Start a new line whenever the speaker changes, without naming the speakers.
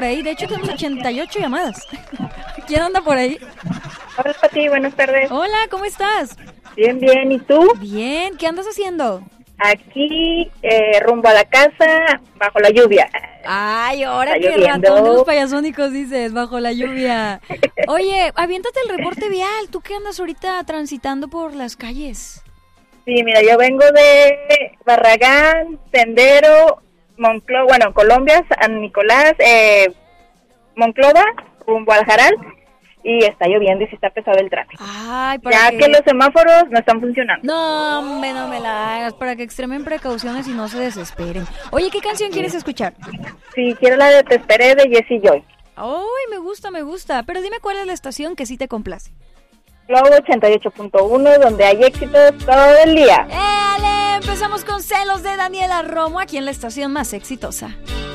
De hecho, tenemos 88 llamadas. ¿Quién anda por ahí?
Hola, Pati, buenas tardes.
Hola, ¿cómo estás?
Bien, bien, ¿y tú?
Bien, ¿qué andas haciendo?
Aquí, rumbo a la casa, bajo la lluvia.
Ay, ahora
Está
qué
lloviendo.
ratón de los payasónicos dices, bajo la lluvia. Oye, aviéntate el reporte vial. ¿Tú qué andas ahorita transitando por las calles?
Sí, mira, yo vengo de Barragán, Sendero, Monclova, bueno, Colombia, San Nicolás, Monclova, rumbo al Jaral, y está lloviendo y sí está pesado el tráfico.
Ay,
Ya que los semáforos no están funcionando.
No, hombre, no me la hagas, para que extremen precauciones y no se desesperen. Oye, ¿qué canción quieres escuchar?
Sí, quiero la de Te Esperé de Jessie Joy.
Ay, me gusta, pero dime cuál es la estación que sí te complace.
Globo 88.1, donde hay éxitos todo el día.
¡Éale! Empezamos con Celos de Daniela Romo, aquí en la estación más exitosa.